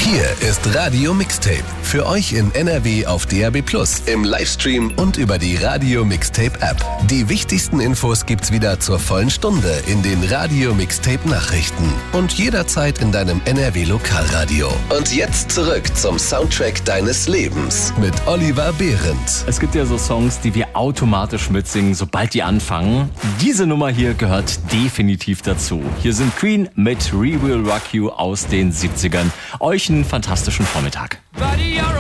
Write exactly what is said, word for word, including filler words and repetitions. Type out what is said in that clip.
Hier ist Radio Mixtape. Für euch in N R W auf D A B plus, im Livestream und über die Radio Mixtape App. Die wichtigsten Infos gibt's wieder zur vollen Stunde in den Radio Mixtape Nachrichten und jederzeit in deinem N R W Lokalradio. Und jetzt zurück zum Soundtrack deines Lebens mit Oliver Behrendt. Es gibt ja so Songs, die wir automatisch mitsingen, sobald die anfangen. Diese Nummer hier gehört definitiv dazu. Hier sind Queen mit We Will Rock You aus den siebzigern. Euch einen fantastischen Vormittag.